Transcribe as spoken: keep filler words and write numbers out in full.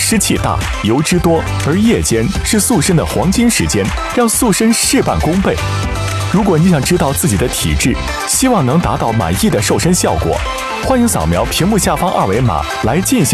湿气大、油脂多，而夜间是塑身的黄金时间，让塑身事半功倍。如果你想知道自己的体质，希望能达到满意的瘦身效果，欢迎扫描屏幕下方二维码来进行